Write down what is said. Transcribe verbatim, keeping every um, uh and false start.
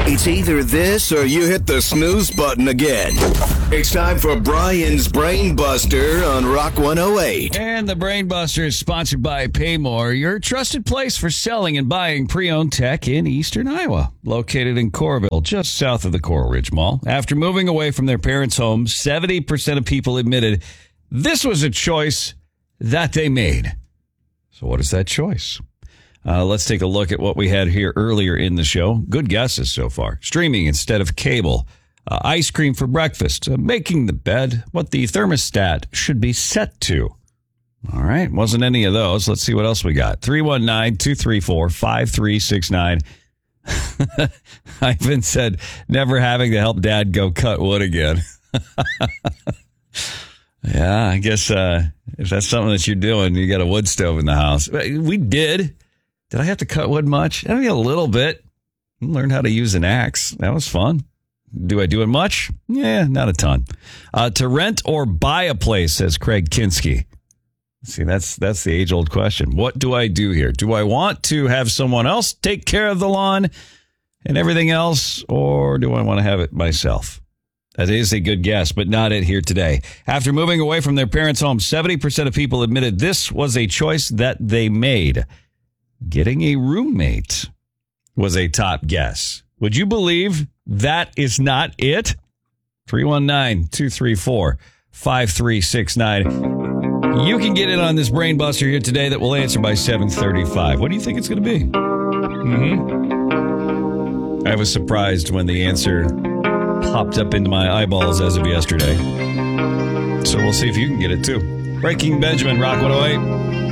It's either this or you hit the snooze button again. It's time for Brian's Brain Buster on Rock one oh eight. And the Brain Buster is sponsored by Paymore, your trusted place for selling and buying pre-owned tech in eastern Iowa. Located in Coralville, just south of the Coral Ridge Mall. After moving away from their parents' home, seventy percent of people admitted this was a choice that they made. So what is that choice? Uh, let's take a look at what we had here earlier in the show. Good guesses so far. Streaming instead of cable. Uh, ice cream for breakfast. Uh, making the bed. What the thermostat should be set to. All right. Wasn't any of those. Let's see what else we got. three one nine, two three four, five three six nine. Ivan said, never having to help Dad go cut wood again. Yeah, I guess uh, if that's something that you're doing, you got a wood stove in the house. We did. Did I have to cut wood much? I mean, a little bit. Learned how to use an axe. That was fun. Do I do it much? Yeah, not a ton. Uh, to rent or buy a place, says Craig Kinski. See, that's that's the age-old question. What do I do here? Do I want to have someone else take care of the lawn and everything else, or do I want to have it myself? That is a good guess, but not it here today. After moving away from their parents' home, seventy percent of people admitted this was a choice that they made. Getting a roommate was a top guess. Would you believe that is not it? three one nine, two three four, five three six nine. You can get in on this brain buster here today that we'll answer by seven thirty-five. What do you think it's going to be? Mm-hmm. I was surprised when the answer popped up into my eyeballs as of yesterday. So we'll see if you can get it too. Breaking Benjamin, Rock one oh eight.